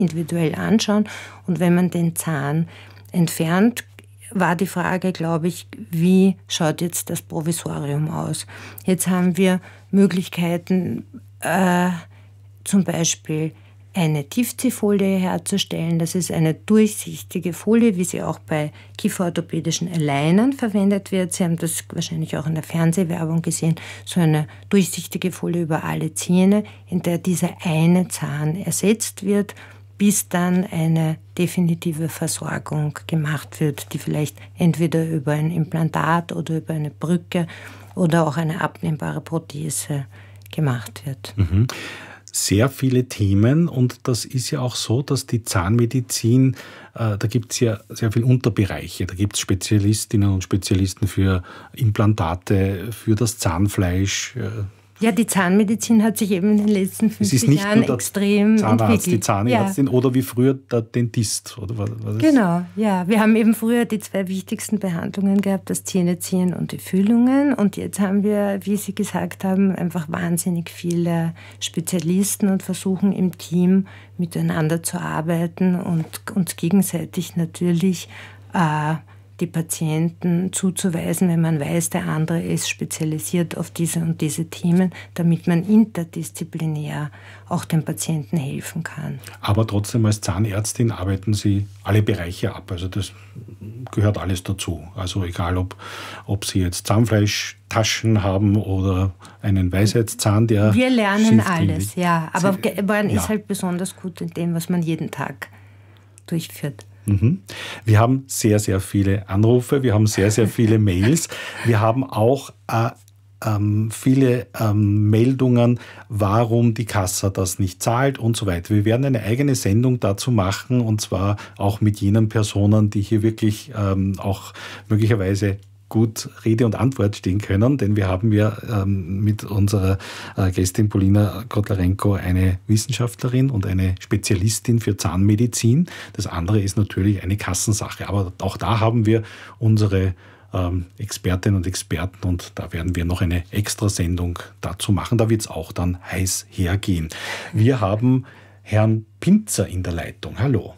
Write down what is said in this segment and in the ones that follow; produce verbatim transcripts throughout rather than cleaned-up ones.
individuell anschauen. Und wenn man den Zahn entfernt, war die Frage, glaube ich, wie schaut jetzt das Provisorium aus? Jetzt haben wir Möglichkeiten, äh, zum Beispiel eine Tiefziehfolie herzustellen. Das ist eine durchsichtige Folie, wie sie auch bei kieferorthopädischen Alignern verwendet wird. Sie haben das wahrscheinlich auch in der Fernsehwerbung gesehen. So eine durchsichtige Folie über alle Zähne, in der dieser eine Zahn ersetzt wird, bis dann eine definitive Versorgung gemacht wird, die vielleicht entweder über ein Implantat oder über eine Brücke oder auch eine abnehmbare Prothese gemacht wird. Mhm. Sehr viele Themen, und das ist ja auch so, dass die Zahnmedizin, äh, da gibt es ja sehr viele Unterbereiche. Da gibt es Spezialistinnen und Spezialisten für Implantate, für das Zahnfleisch. Äh, Ja, die Zahnmedizin hat sich eben in den letzten fünfzig Jahren extrem Zahnarzt, entwickelt. Die Zahnärztin, ja. Oder wie früher der Dentist. Oder was, was genau, ja. Wir haben eben früher die zwei wichtigsten Behandlungen gehabt, das Zähneziehen und die Füllungen. Und jetzt haben wir, wie Sie gesagt haben, einfach wahnsinnig viele Spezialisten und versuchen im Team miteinander zu arbeiten und uns gegenseitig natürlich äh, die Patienten zuzuweisen, wenn man weiß, der andere ist spezialisiert auf diese und diese Themen, damit man interdisziplinär auch dem Patienten helfen kann. Aber trotzdem als Zahnärztin arbeiten Sie alle Bereiche ab. Also das gehört alles dazu. Also egal, ob, ob Sie jetzt Zahnfleischtaschen haben oder einen Weisheitszahn, der Wir lernen alles, ja. Aber man ja. ist halt besonders gut in dem, was man jeden Tag durchführt. Mhm. Wir haben sehr, sehr viele Anrufe, wir haben sehr, sehr viele Mails. Wir haben auch äh, ähm, viele ähm, Meldungen, warum die Kassa das nicht zahlt und so weiter. Wir werden eine eigene Sendung dazu machen, und zwar auch mit jenen Personen, die hier wirklich ähm, auch möglicherweise gut Rede und Antwort stehen können, denn wir haben ja ähm, mit unserer äh, Gästin Polina Kotlarenko eine Wissenschaftlerin und eine Spezialistin für Zahnmedizin. Das andere ist natürlich eine Kassensache, aber auch da haben wir unsere ähm, Expertinnen und Experten, und da werden wir noch eine Extrasendung dazu machen. Da wird es auch dann heiß hergehen. Wir haben Herrn Pinzer in der Leitung. Hallo.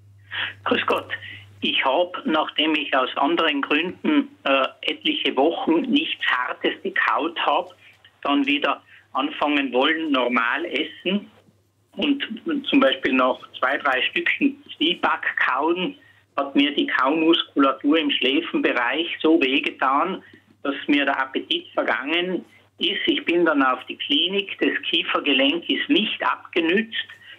Grüß Gott. Ich habe, nachdem ich aus anderen Gründen äh, etliche Wochen nichts Hartes gekaut habe, dann wieder anfangen wollen, normal essen. Und zum Beispiel nach zwei, drei Stückchen Zwieback kauen, hat mir die Kaumuskulatur im Schläfenbereich so wehgetan, dass mir der Appetit vergangen ist. Ich bin dann auf die Klinik, das Kiefergelenk ist nicht abgenützt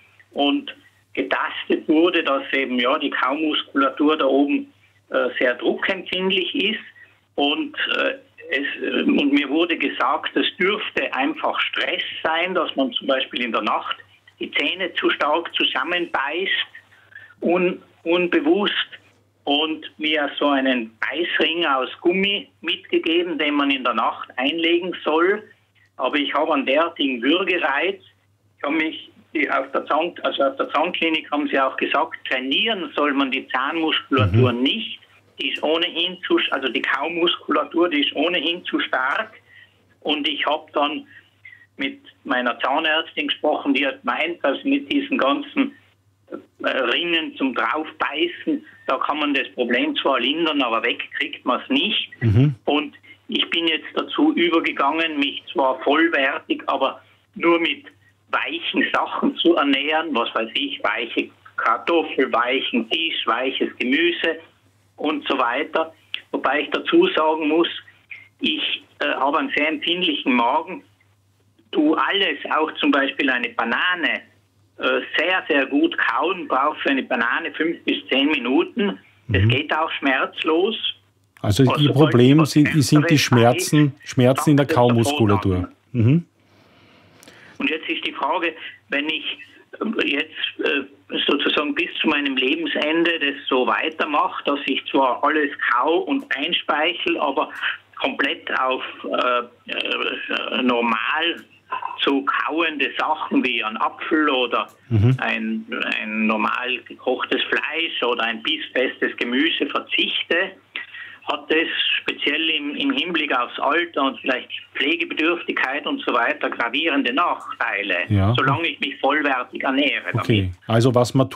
und getastet wurde, dass eben ja die Kaumuskulatur da oben äh, sehr druckempfindlich ist, und, äh, es, äh, und mir wurde gesagt, es dürfte einfach Stress sein, dass man zum Beispiel in der Nacht die Zähne zu stark zusammenbeißt, un, unbewusst, und mir so einen Beißring aus Gummi mitgegeben, den man in der Nacht einlegen soll. Aber ich habe einen derartigen Würgereiz, ich habe mich Die auf der Zahn, also auf der Zahnklinik haben sie auch gesagt, trainieren soll man die Zahnmuskulatur mhm. nicht. Die ist ohnehin zu, also die Kaumuskulatur, die ist ohnehin zu stark. Und ich habe dann mit meiner Zahnärztin gesprochen, die hat meint, dass mit diesen ganzen äh, Ringen zum Draufbeißen, da kann man das Problem zwar lindern, aber weg kriegt man es nicht. Mhm. Und ich bin jetzt dazu übergegangen, mich zwar vollwertig, aber nur mit weichen Sachen zu ernähren, was weiß ich, weiche Kartoffel, weichen Fisch, weiches Gemüse und so weiter. Wobei ich dazu sagen muss, ich äh, habe einen sehr empfindlichen Magen, tu alles, auch zum Beispiel eine Banane, äh, sehr, sehr gut kauen, brauche für eine Banane fünf bis zehn Minuten. Das mhm. geht auch schmerzlos. Also Ihr Problem sind, sind die Schmerzen, Schmerzen in der Kaumuskulatur. Mhm. Und jetzt ist die Frage, wenn ich jetzt äh, sozusagen bis zu meinem Lebensende das so weitermache, dass ich zwar alles kau und einspeichel, aber komplett auf äh, äh, normal zu kauende Sachen wie ein Apfel oder mhm. ein, ein normal gekochtes Fleisch oder ein bissfestes Gemüse verzichte, hat das speziell im, im Hinblick aufs Alter und vielleicht Pflegebedürftigkeit und so weiter gravierende Nachteile, ja. solange ich mich vollwertig ernähre. Okay, damit. Also was man